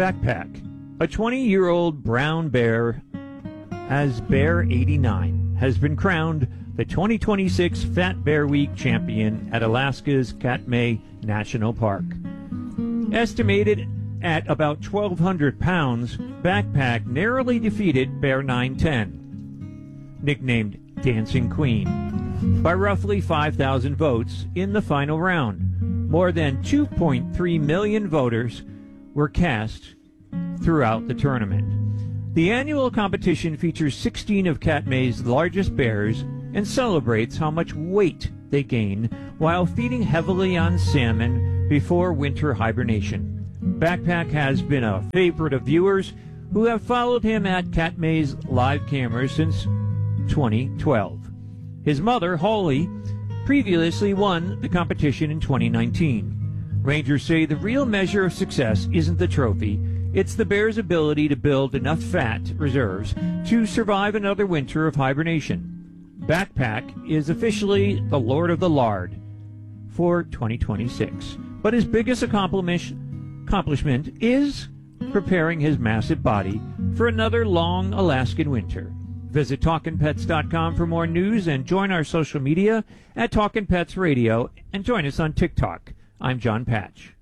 Backpack. A 20-year-old brown bear, as Bear 89, has been crowned the 2026 Fat Bear Week champion at Alaska's Katmai National Park. Estimated at about 1,200 pounds, Backpack narrowly defeated Bear 910, nicknamed Dancing Queen, by roughly 5,000 votes in the final round. More than 2.3 million voters were cast throughout the tournament. The annual competition features 16 of Katmai's largest bears and celebrates how much weight they gain while feeding heavily on salmon before winter hibernation. Backpack has been a favorite of viewers who have followed him at Katmai's live cameras since 2012. His mother, Holly, previously won the competition in 2019. Rangers say the real measure of success isn't the trophy, it's the bear's ability to build enough fat reserves to survive another winter of hibernation. Backpack is officially the Lord of the Lard for 2026, but his biggest accomplishment is preparing his massive body for another long Alaskan winter. Visit TalkinPets.com for more news and join our social media at Talkin' Pets Radio and join us on TikTok. I'm John Patch.